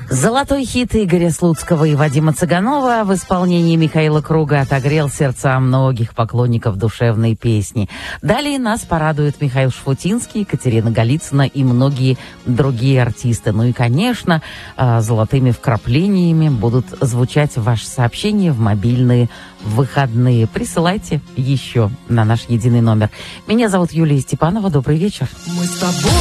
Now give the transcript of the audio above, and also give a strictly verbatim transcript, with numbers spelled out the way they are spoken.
Золотой хит Игоря Слуцкого и Вадима Цыганова в исполнении Михаила Круга отогрел сердца многих поклонников душевной песни. Далее нас порадуют Михаил Шуфутинский, Екатерина Голицына и многие другие артисты. Ну и, конечно, золотыми вкраплениями будут звучать ваши сообщения в мобильные выходные. Присылайте еще на наш единый номер. Меня зовут Юлия Степанова. Добрый вечер. Мы с тобой.